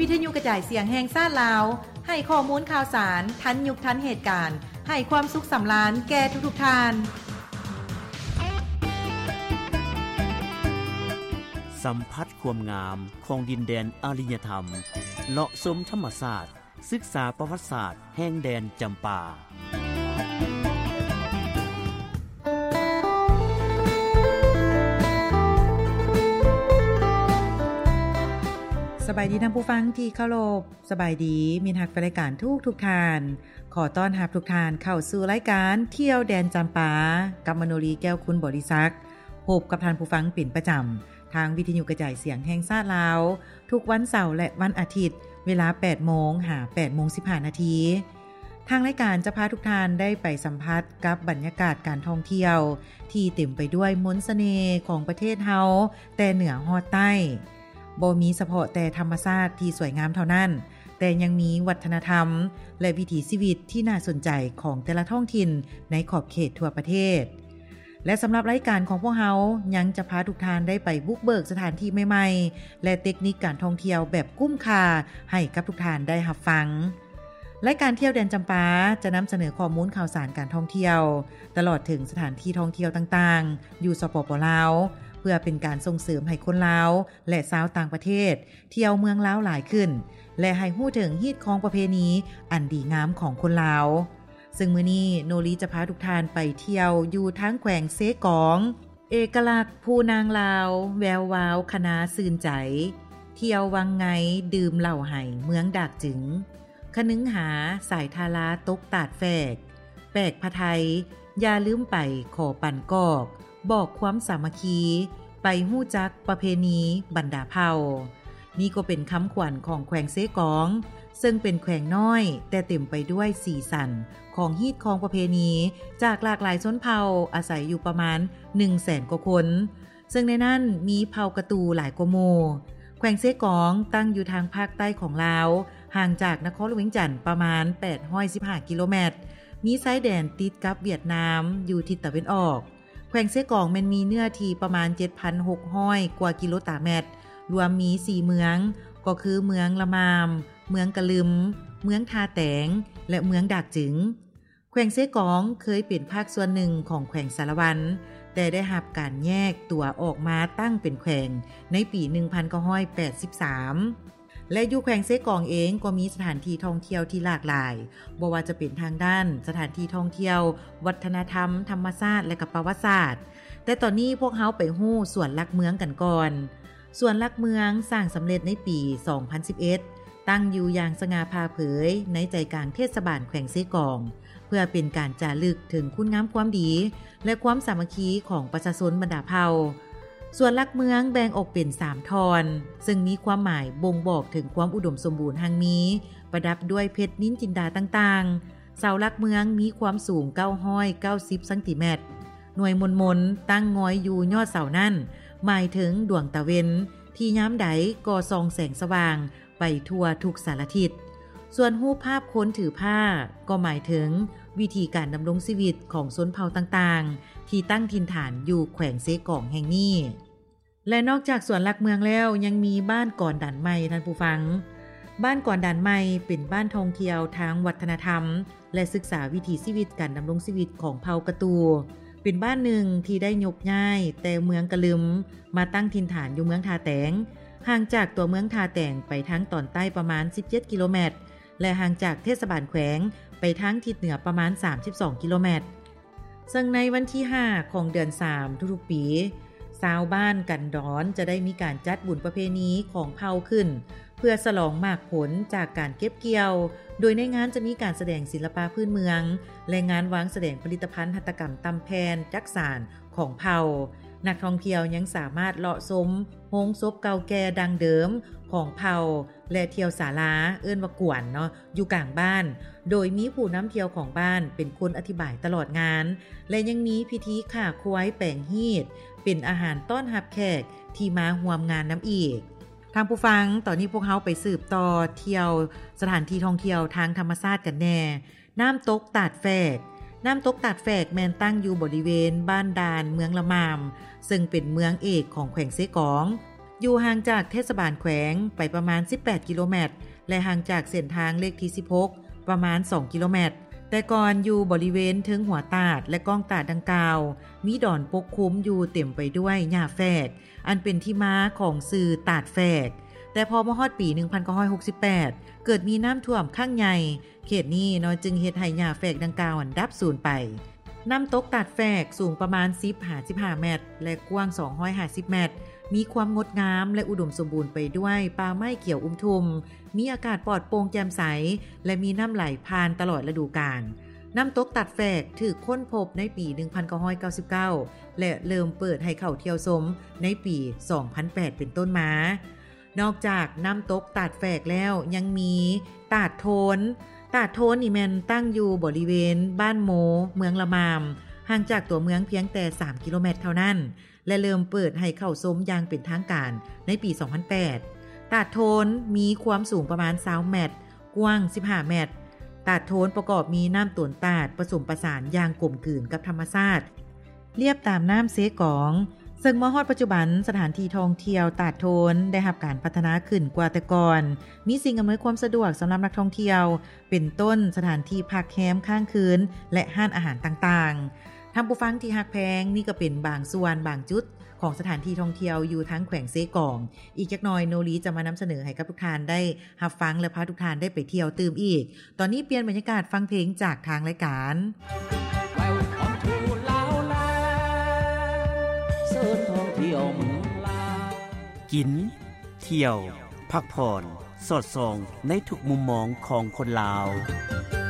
ทยุกระจายเสียงแห่งชาติลาวให้ข้อมูลข่าวสารทันยุคทันเหตุการณ์ให้ความสุขสำราญแก่ทุกๆท่านสัมผัสความงามของดินแดนอารยธรรมเลาะชมธรรมศาสตร์ศึกษาประวัติศาสตร์แห่งแดนจำปาสบายดีท่านผู้ฟังที่เคารพสบายดีมีฮักรายการทุกท่านขอต้อนรับทุกท่านเข้าสู่รายการเที่ยวแดนจำปากับมโนรีแก้วคุณบริษัทพบกับท่านผู้ฟังเป็นประจำทางวิทยุกระจายเสียงแห่งชาติลาวทุกวันเสาร์และวันอาทิตย์เวลา 8:00 นหา 8:15 นทางรายการจะพาทุกท่านได้ไปสัมผัสกับบรรยากาศการท่องเที่ยวที่เต็มไปด้วยมนต์เสน่ห์ของประเทศเฮาแต่เหนือฮอดใต้บ่มีเฉพาะแต่ธรรมชาติที่สวยงามเท่านั้นแต่ยังมีวัฒนธรรมและวิถีชีวิตที่น่าสนใจของแต่ละท้องถิ่นในขอบเขตทั่วประเทศและสำหรับรายการของพวกเฮายังจะพาทุกท่านได้ไปบุกเบิกสถานที่ใหม่ๆและเทคนิคการท่องเที่ยวแบบคุ้มค่าให้กับทุกท่านได้รับฟังรายการเที่ยวแดนจำปาจะนำเสนอข้อมูลข่าวสารการท่องเที่ยวตลอดถึงสถานที่ท่องเที่ยวต่างๆอยู่สปป.ลาวเพื่อเป็นการส่งเสริมให้คนลาวและชาวต่างประเทศเที่ยวเมืองลาวหลายขึ้นและให้ฮู้ถึงฮีตของประเพณีอันดีงามของคนลาวซึ่งมื้อนี้โนรีจะพาทุกท่านไปเที่ยวอยู่ทั้งแขวงเซกองเอกลักษณ์ภูนางลาวแวววาวคณะซื่นใจเที่ยววังไงดื่มเหล้าไห้เมืองดากจึงคะนึงหาสายทาราตกตาดแฝกแปลกพะไทยอย่าลืมไปขอปั่นกอกบอกความสามัคคีไปฮู้จักประเพณีบรรดาเผ่านี่ก็เป็นคำขวัญของแขวงเซกองซึ่งเป็นแขวงน้อยแต่เต็มไปด้วยสีสันของฮีตของประเพณีจากหลากหลายชนเผ่าอาศัยอยู่ประมาณ 100,000 กว่าคนซึ่งในนั้นมีเผ่ากระตูหลายกว่าหมู่แขวงเซกองตั้งอยู่ทางภาคใต้ของลาวห่างจากนครหลวงจันทน์ประมาณ815กิโลเมตรมีชายแดนติดกับเวียดนามอยู่ทิศตะวันออกแขวงเซกองมันมีเนื้อที่ประมาณ 7,600 กว่ากิโลเมตรรวมมี4เมืองก็คือเมืองละมามเมืองกะลึมเมืองทาแตงและเมืองดากจึงแขวงเซกองเคยเป็นภาคส่วนหนึ่งของแขวงสารวันแต่ได้รับการแยกตัวออกมาตั้งเป็นแขวงในปี 1983 และอยู่แขวงเซกองเองก็มีสถานที่ท่องเที่ยวที่หลากหลายบ่ว่าจะเป็นทางด้านสถานที่ท่องเที่ยววัฒนธรรมธรรมชาติและก็ประวัติศาสตร์แต่ตอนนี้พวกเฮาไปฮู้สวนหลักเมืองกันก่อนสวนหลักเมืองสร้างสำเร็จในปี 2011 ตั้งอยู่อย่างสง่าผ่าเผยในใจกลางเทศบาลแขวงเซกองเพื่อเป็นการจารึกถึงคุณงามความดีและความสามัคคีของประชาชนบรรดาเผ่าส่วนหลักเมืองแบ่งออกเป็น3ทอนซึ่งมีความหมายบ่งบอกถึงความอุดมสมบูรณ์แห่งมีประดับด้วยเพชรนินจินดาต่างๆเสาหลักเมืองมีความสูง990 เซนติเมตรหน่วยมนๆตั้งงอยอยู่ยอดเสานั่นหมายถึงดวงตะเวนที่ยามใดก็ส่องแสงสว่างไปทั่วทุกสารทิศส่วนรูปภาพคนถือผ้าก็หมายถึงวิธีการดำรงชีวิตของชนเผ่าต่างๆที่ตั้งถิ่นฐานอยู่แขวงเซกองแห่งนี้และนอกจากสวนหลักเมืองแล้วยังมีบ้านก่อนด่านใหม่ท่านผู้ฟังบ้านก่อนด่านใหม่เป็นบ้านท่องเที่ยวทางวัฒนธรรมและศึกษาวิถีชีวิตการดำรงชีวิตของเผ่ากระตูเป็นบ้านหนึ่งที่ได้ยกย้ายแต่เมืองกะลึมมาตั้งถิ่นฐานอยู่เมืองทาแตงห่างจากตัวเมืองทาแตงไปทางตอนใต้ประมาณ17กิโลเมตรและห่างจากเทศบาลแขวงไปทางทิศเหนือประมาณ32กิโลเมตรซึ่งในวันที่5ของเดือน3ทุกๆปีชาวบ้านกันดอนจะได้มีการจัดบุญประเพณีของเผ่าขึ้นเพื่อฉลองมากผลจากการเก็บเกี่ยวโดยในงานจะมีการแสดงศิลปะพื้นเมืองและงานวางแสดงผลิตภัณฑ์หัตถกรรมตำแพนจักสานของเผ่านักท่องเที่ยวยังสามารถเลาะชมโฮงศพเก่าแก่ดังเดิมของเผ่าและเที่ยวศาลาเอิ้นว่ากวนเนาะอยู่กลางบ้านโดยมีผู้นำเที่ยวของบ้านเป็นคนอธิบายตลอดงานและยังมีพิธีฆ่าควายแปลงฮีตเป็นอาหารต้อนรับแขกที่มาร่วมงานน้ำอีกทางผู้ฟังตอนนี้พวกเฮาไปสืบต่อเที่ยวสถานที่ท่องเที่ยวทางธรรมชาติกันแน่น้ำตกตาดแฝกน้ำตกตาดแฝกแมนตั้งอยู่บริเวณบ้านดานเมืองละมามซึ่งเป็นเมืองเอกของแขวงเซกองอยู่ห่างจากเทศบาลแขวงไปประมาณ18กิโลเมตรและห่างจากเส้นทางเลขที่16ประมาณ2กิโลเมตรแต่ก่อนอยู่บริเวณถึงหัวตาดและก้องตาดดังกล่าวมีดอนปกคลุมอยู่เต็มไปด้วยหญ้าแฝกอันเป็นที่มาของชื่อตาดแฝกแต่พอมาฮอดปี1968เกิดมีน้ำท่วมครั้งใหญ่เขตนี้น้อยจึงเฮ็ดให้หญ้าแฝกดังกล่าวดับสูญไปน้ำตกตาดแฝกสูงประมาณ10-15 เมตรและกว้าง250 เมตรมีความงดงามและอุดมสมบูรณ์ไปด้วยป่าไม้เขียวทุมมีอากาศปลอดโปร่งแจ่มใสและมีน้ำไหลผ่านตลอดฤดูกาลน้ำตกตัดแฝกถูกค้นพบในปี1999และเริ่มเปิดให้เข้าเที่ยวชมในปี2008เป็นต้นมานอกจากน้ำตกตาดแฝกแล้วยังมีตาดโทนนี่แม่นตั้งอยู่บริเวณบ้านโมเมืองละมามห่างจากตัวเมืองเพียงแต่3กิโลเมตรเท่านั้นและเริ่มเปิดให้เข้าชมอย่างเป็นทางการในปี2008ตาดโทนมีความสูงประมาณ20เมตรกว้าง15เมตรตาดโทนประกอบมีน้ำต้นตาดผสมประสานอย่างกลมกลืนกับธรรมชาติเรียบตามน้ำเสกองซึ่งมาฮอดปัจจุบันสถานที่ท่องเที่ยวตาดโทนได้รับการพัฒนาขึ้นกว่าแต่ก่อนมีสิ่งอำนวยความสะดวกสำหรับนักท่องเที่ยวเป็นต้นสถานที่พักแคมป์ข้างคืนและห้านอาหารต่างๆท่านผู้ฟังที่ฮักแพงนี่ก็เป็นบางส่วนบางจุดของสถานที่ท่องเที่ยวอยู่ทั้งแขวงเซกองอีกจักหน่อยโนรีจะมานำเสนอให้กับทุกท่านได้รับฟังและพาทุกท่านได้ไปเที่ยวตื่มอีกตอนนี้เปลี่ยนบรรยากาศฟังเพลงจากทางรายการกินเที่ยวพักผ่อนสอดส่องในทุกมุมมองของคนลาว